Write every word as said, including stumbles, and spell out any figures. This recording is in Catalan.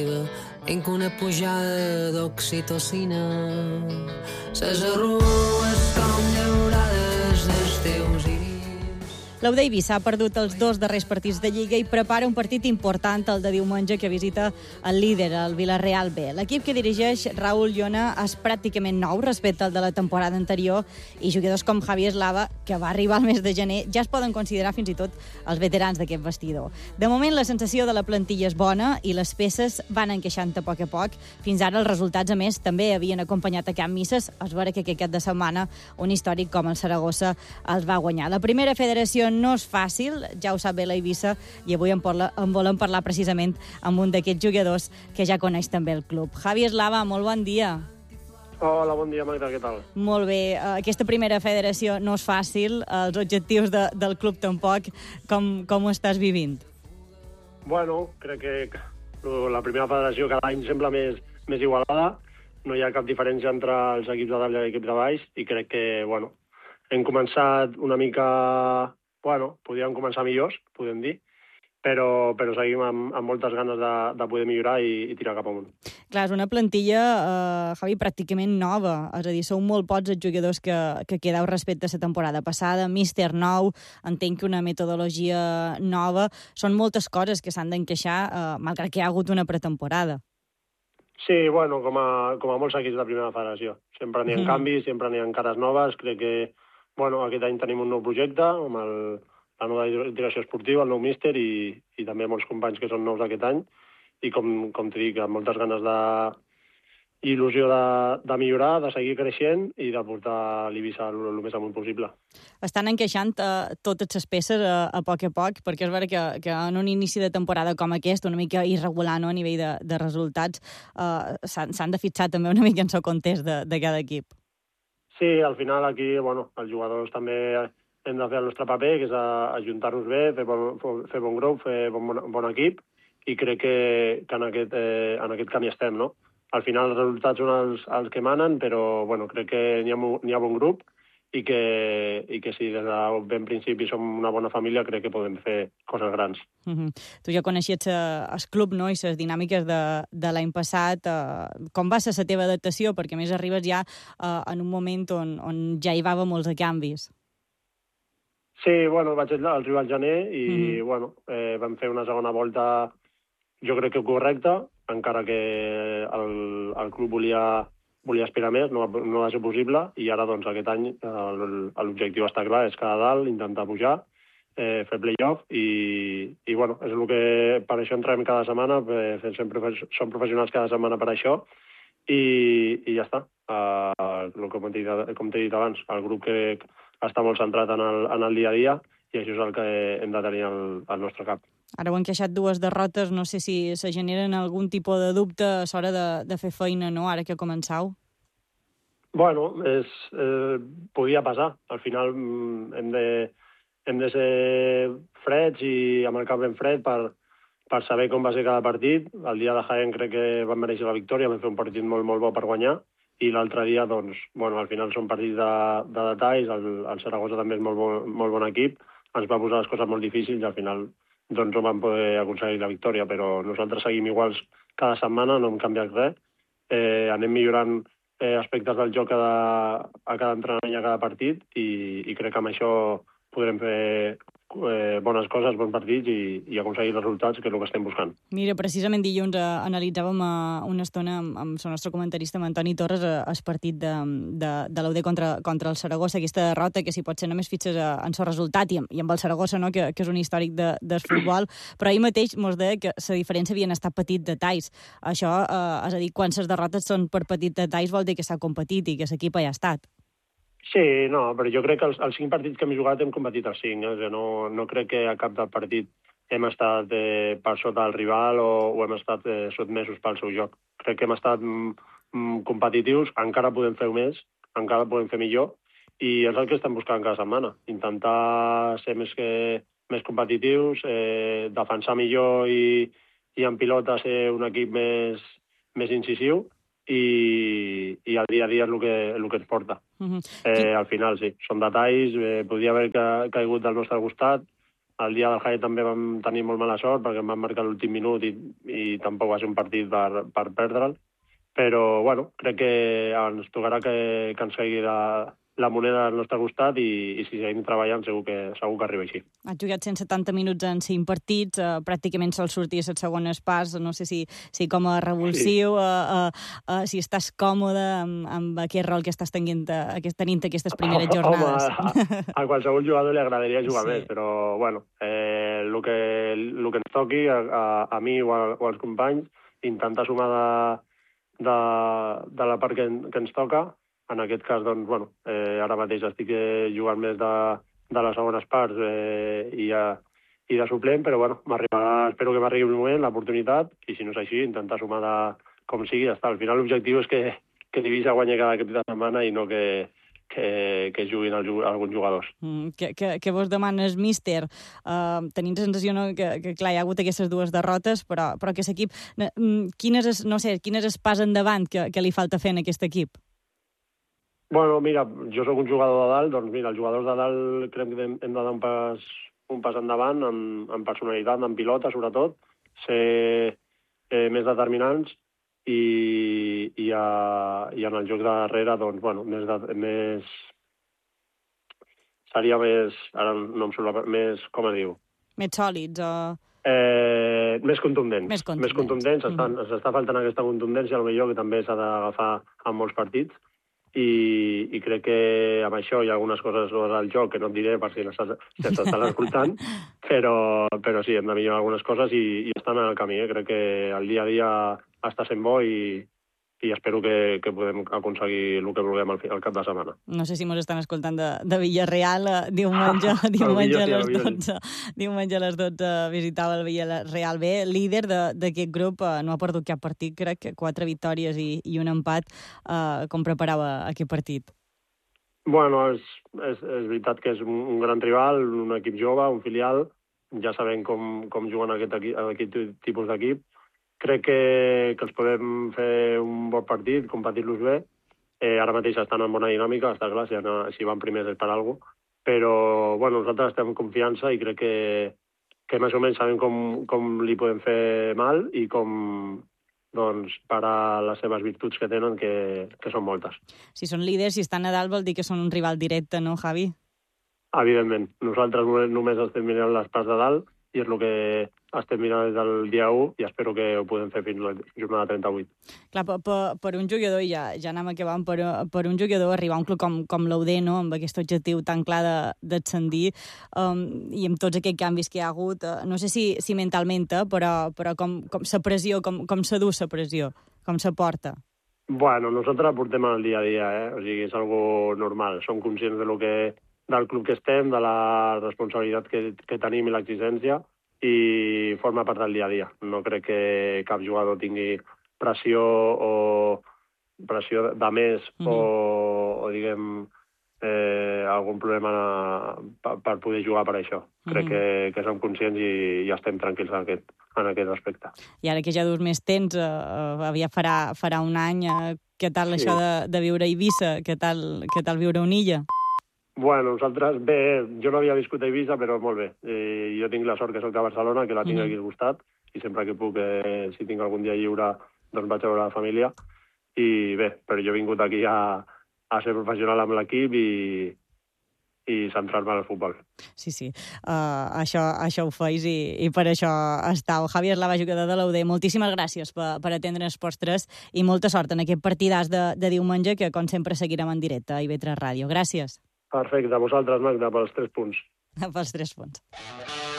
Tinc una pujada d'oxitocina, ses arrugues com llaurades dels teus iris. L'U D Eivissa ha perdut els dos darrers partits de Lliga i prepara un partit important, el de diumenge, que visita el líder, el Villarreal B. L'equip que dirigeix Raúl Llona és pràcticament nou respecte al de la temporada anterior i jugadors com Javi Eslava, que va arribar al mes de gener, ja es poden considerar fins i tot els veterans d'aquest vestidor. De moment, la sensació de la plantilla és bona i les peces van encaixant a poc a poc. Fins ara els resultats, a més, també havien acompanyat a Can Misses. Es veure que aquest cap de setmana un històric com el Saragossa els va guanyar. La primera federació no és fàcil, ja ho sap bé l'Eivissa, i avui en, parla, en volem parlar precisament amb un d'aquests jugadors que ja coneix també el club. Javi Eslava, molt bon dia. Hola, bon dia, Magda, què tal? Molt bé. Aquesta primera federació no és fàcil, els objectius de, del club tampoc. Com, com ho estàs vivint? Bueno, crec que la primera federació cada any sembla més, més igualada. No hi ha cap diferència entre els equips de dalt i l'equip de baix i crec que, bueno, hem començat una mica... Bueno, podríem començar millors, podem dir, però, però seguim amb, amb moltes ganes de, de poder millorar i, i tirar cap amunt. Clar, és una plantilla, eh, Javi, pràcticament nova. És a dir, sou molt pocs els jugadors que, que quedeu respecte a la temporada passada. Míster nou, entenc que una metodologia nova. Són moltes coses que s'han d'encaixar, eh, malgrat que hi ha hagut una pretemporada. Sí, bueno, com a, com a molts equips de primera federació. Sempre n'hi ha mm. canvis, sempre n'hi ha cares noves. Crec que bueno, aquest any tenim un nou projecte amb el, la nova direcció esportiva, el nou míster i, i també molts companys que són nous aquest any i com, com t'he dit, amb moltes ganes de il·lusió de, de millorar, de seguir creixent i de portar l'Eivissa el, el més amunt possible. Estan encaixant uh, totes les peces a, a poc a poc, perquè és vera que, que en un inici de temporada com aquest, una mica irregular, no?, a nivell de, de resultats, uh, s'han de fixar també una mica en el context de, de cada equip. Sí, al final aquí, bueno, els jugadors també hem de fer el nostre paper, que és ajuntar-nos bé, fer bon, fer bon grup, fer bon, bon equip, i crec que, que en, aquest, eh, en aquest camí estem, no? Al final els resultats són els, els que manen, però bueno, crec que n'hi ha, n'hi ha bon grup i que, i que si des de ben principi som una bona família, crec que podem fer coses grans. Mm-hmm. Tu ja coneixies el club, no?, i les dinàmiques de, de l'any passat. Uh, com va ser la teva adaptació? Perquè a més arribes ja uh, en un moment on, on ja hi va haver molts de canvis. Sí, bueno, vaig arribar al gener i mm-hmm. bueno, eh, vam fer una segona volta jo crec que correcta, encara que el, el club volia volia aspirar més, no, no va ser possible, i ara, doncs, aquest any l'objectiu està clar, és quedar dalt, intentar pujar, eh, fer play-off, i, i, bueno, és el que per això entrem cada setmana, eh, sempre som professionals cada setmana per això, i, i ja està. Uh, com t'he dit, com t'he dit abans, el grup que està molt centrat en el, en el dia a dia, i això és el que hem de tenir al, al nostre cap. Ara heu encaixat dues derrotes, no sé si se generen algun tipus de dubte a l'hora de, de fer feina, no?, ara que començau. Bueno, és, eh, podia passar. Al final hem de, hem de ser freds i amb el cap ben fred per, per saber com va ser cada partit. El dia de Jaén crec que vam mereixer la victòria, vam fer un partit molt, molt bo per guanyar, i l'altre dia, doncs, bueno, al final són partits de, de detalls, el, el Saragossa també és molt bon, molt bon equip, ens va posar les coses molt difícils i al final doncs no vam poder aconseguir la victòria, però nosaltres seguim iguals cada setmana, no hem canviat res, eh, anem millorant eh, aspectes del joc cada, a cada entrenament i a cada partit, i, i crec que amb això podrem fer eh, bones coses, bons partits i, i aconseguir els resultats, que és el que estem buscant. Mira, precisament dilluns eh, analitzàvem eh, una estona amb, amb el nostre comentarista, amb Antoni Torres, eh, el partit de, de, de l'U D contra, contra el Saragossa, aquesta derrota que si pot ser només fitxes eh, en el resultat i amb, i amb el Saragossa, no?, que, que és un històric de, del futbol, però ahir mateix mos deia que la diferència havien estat petits detalls. Això, eh, és a dir, quan les derrotes són per petits detalls vol dir que s'ha competit i que l'equip hi ha estat. Sí, no, però jo crec que els, els cinc partits que hem jugat hem competit els cinc. Eh? No, no crec que a cap del partit hem estat eh, per sota del rival o, o hem estat eh, sotmesos pel seu joc. Crec que hem estat mm, competitius, encara podem fer més, encara podem fer millor, i és el que estem buscant cada setmana. Intentar ser més, que, més competitius, eh, defensar millor i, i en pilota ser un equip més, més incisiu, i, i el dia a dia és el que, el que ens porta. Uh-huh. eh, al final, sí, són detalls, eh, podria haver ca, caigut del nostre costat, el dia del Jaén també vam tenir molt mala sort perquè em van marcar l'últim minut i, i tampoc va ser un partit per, per perdre'l. Però, bueno, crec que ens tocarà que, que ens caigui la, la moneda al nostre costat i, i si seguim treballant segur que, segur que arriba així. Has jugat cent setanta minuts en cinc partits, eh, pràcticament sol sortir a les segones parts, no sé si, si com a revulsiu, sí. eh, eh, eh, si estàs còmode amb, amb aquest rol que estàs tenint, aquest, tenint aquestes primeres jornades. Home, a, a qualsevol jugador li agradaria jugar sí. més, però, bueno, eh, el, que, el que ens toqui a, a, a mi o, a, o als companys, intentar sumar de De, de la part que, que ens toca. En aquest cas, doncs, bueno, eh, ara mateix estic eh, jugant més de, de les segones parts eh, i, a, i de suplent, però bueno, espero que m'arribi un moment, l'oportunitat, i si no és així, intentar sumar de, com sigui, ja està. Al final l'objectiu és que, que Eivissa guanyi cada cap de setmana i no que, que, que juguin el, alguns jugadors. Mm, que, que, que vos demanes, míster? Uh, tenim la sensació no, que, que, clar, hi ha hagut aquestes dues derrotes, però, però aquest equip, quines es, no sé, quines es pas endavant que, que li falta fer en aquest equip? Bueno, mira, jo sóc un jugador de dalt, doncs mira, els jugadors de dalt crec que hem, hem de dar un pas, un pas endavant, en, en personalitat, en pilota, sobretot, ser eh, més determinants, i, i, a, i en el joc de darrere, doncs, bueno, més, de, més... seria més... Ara no em surt la... Més, com es diu? Més sòlids, o... Eh, més contundents. Més contundents. Més contundents. Mm -hmm. S'està faltant aquesta contundència, potser que també s'ha d'agafar en molts partits, i, i crec que amb això hi ha algunes coses del joc que no et diré per si s'estan escoltant, però, però sí, hem de millorar algunes coses i, i estan en el camí. Eh? Crec que el dia a dia està sent bo i, i espero que, que podem aconseguir el que vulguem al, al cap de setmana. No sé si mos estan escoltant de, de Villarreal, eh, diumenge, ah, diumenge, a les dotze, diumenge a les dotze visitava el Villarreal B, líder d'aquest grup, eh, no ha perdut cap partit, crec que quatre victòries i, i un empat. Eh, com preparava aquest partit? Bueno, és, és, és veritat que és un, un gran rival, un equip jove, un filial, ja sabem com, com juguen aquest, equip, aquest tipus d'equip. Crec que, que els podem fer un bon partit, competir-los bé. Eh, ara mateix estan en bona dinàmica, està clar, si, si van primers és per alguna cosa. Però, bueno, nosaltres estem en confiança i crec que, que més o menys sabem com, com li podem fer mal i com, doncs, parar les seves virtuts que tenen, que, que són moltes. Si són líders, si estan a dalt, vol dir que són un rival directe, no, Javi? Evidentment. Nosaltres només estem mirant les parts de dalt i és el que estem mirant des del dia u i espero que ho podem fer fins a la jornada trenta-vuit. Clar, per, per, per un jugador, ja, ja anem acabant, per, per un jugador arribar a un club com, com l'U D, no?, amb aquest objectiu tan clar d'ascendir, um, i amb tots aquests canvis que hi ha hagut, uh, no sé si, si mentalment, eh, però, però com, com la pressió, com, com se du la pressió, com se porta? Bueno, nosaltres la portem al dia a dia, eh? O sigui, és algo normal. Som conscients de lo que, del club que estem, de la responsabilitat que, que tenim i l'exigència, i forma part del dia a dia. No crec que cap jugador tingui pressió o pressió de més mm-hmm. o, o, diguem, eh, algun problema per, per poder jugar per això. Crec mm-hmm. que, que som conscients i, i estem tranquils en aquest, en aquest aspecte. I ara que ja dus més temps, eh, havia farà, farà un any, eh, què tal sí. això de, de viure a Eivissa? Què tal, què tal viure a una illa? Bueno, nosaltres, bé, jo no havia viscut a Eivissa, però molt bé. Eh, jo tinc la sort que soc de Barcelona, que la tinc mm-hmm. aquí al costat, i sempre que puc, eh, si tinc algun dia lliure, doncs vaig a veure la família. I bé, però jo he vingut aquí a, a ser professional amb l'equip i, i centrar-me en el futbol. Sí, sí, uh, això, això ho feis i, i per això estàu. Javi Eslava, jugador de l'U D, moltíssimes gràcies per, per atendre Esports tres i molta sort en aquest partidàs de, de diumenge que, com sempre, seguirem en directe a I V tres Ràdio. Gràcies. Perfecte, a vosaltres, Magda, pels tres punts. Pels tres punts.